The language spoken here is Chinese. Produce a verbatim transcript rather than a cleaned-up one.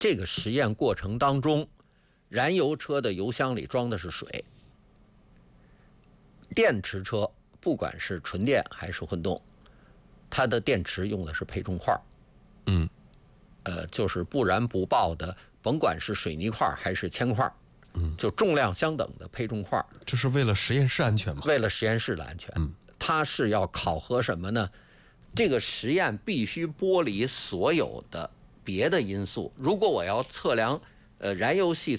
这个实验过程当中，燃油车的油箱里装的是水，电池车不管是纯电还是混动，它的电池用的是配重块， 嗯， 呃，就是不燃不爆的，甭管是水泥块还是铅块，嗯，就重量相等的配重块。 这是为了实验室安全吗？ 为了实验室的安全， 嗯， 它是要考核什么呢？这个实验必须剥离所有的别的因素。如果我要测量呃燃油系统。